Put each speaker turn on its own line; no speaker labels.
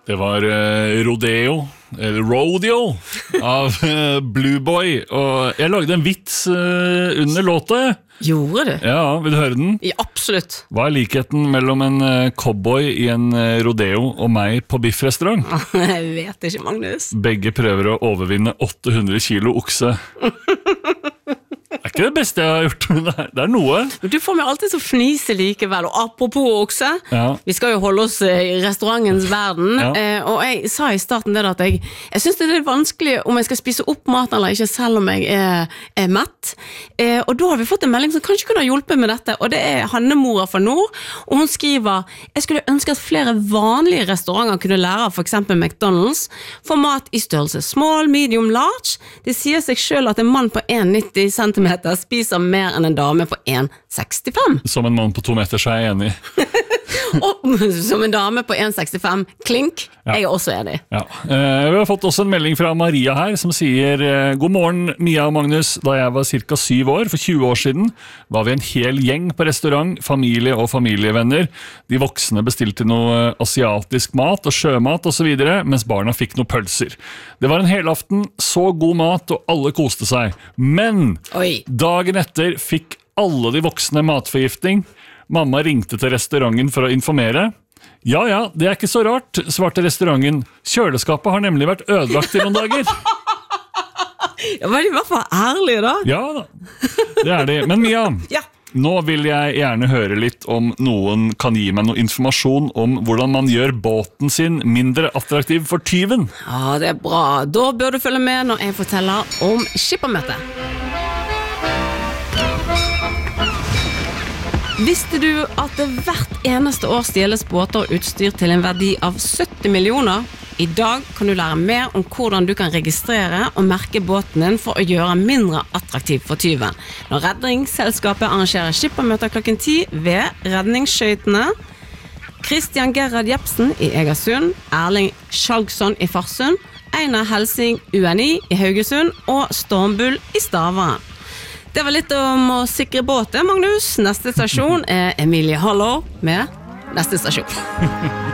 Det var Rodeo, eller Rodeo, av Blue Boy. Og jeg lagde en vits under låta.
Gjorde du?
Ja, vil du høre den?
Ja, absolutt.
Hva likheten mellom en cowboy i en rodeo og meg på biffrestaurant?
Jeg vet ikke, Magnus.
Begge prøver å overvinne 800 kilo okse. Det ikke det beste jeg har gjort, men det noe.
Du får meg alltid så fnise likevel, og apropos okse, vi skal jo holde oss i restaurantens verden, og jeg sa i starten det at jeg synes det litt vanskelig om jeg skal spise opp mat eller ikke, selv om jeg er mett. Og da har vi fått en melding som kanskje kunne ha hjulpet med dette, og det Hanne-mora fra Nord, og hun skriver: jeg skulle ønske at flere vanlige restauranter kunne lære av for eksempel McDonald's, for mat i størrelse small, medium, large. Det sier seg selv at en mann på 1,90 cm spiser mer enn en dame på 1,65.
Som en mann på 2 meter, så jeg enig.
Og som en dame på 1,65, klink, jeg også enig.
Ja. Vi har fått også en melding fra Maria her, som sier: god morgen, Mia og Magnus. Da jeg var cirka 7 år, for 20 år siden, var vi en hel gjeng på restaurant, familie og familievenner. De voksne bestilte noe asiatisk mat og sjømat og så videre, mens barna fikk noe pølser. Det var en helaften, så god mat, og alle koste seg. Men dagen etter fikk alle de voksne matforgifting. Mamma ringte til restauranten for å informere. Ja, det ikke så rart, svarte restauranten. Kjøleskapet har nemlig vært ødelagt i noen dager.
Ja, var de i hvert fall ærlige da?
Ja da, det de. Men Mia, nå vil jeg gjerne høre litt om noen kan gi meg noe informasjon om hvordan man gjør båten sin mindre attraktiv for tyven.
Ja, det bra. Da bør du følge med når jeg forteller om skippermøte. Visste du at det hvert eneste år stjeles båter og utstyr til en verdi av 70 millioner? I dag kan du lære mer om hvordan du kan registrere og merke båten din for å gjøre mindre attraktiv for tyven. Når Redningsselskapet arrangerer skippermøter klokken 10 ved Redningsskøytene, Christian Gerhard Jepsen i Egersund, Erling Skjalgsson i Farsund, Einar Helsing UNI i Haugesund og Stormbull i Stavern. Det var litt om å sikre båten, Magnus. Neste stasjon Emilie Hallow med Neste stasjon.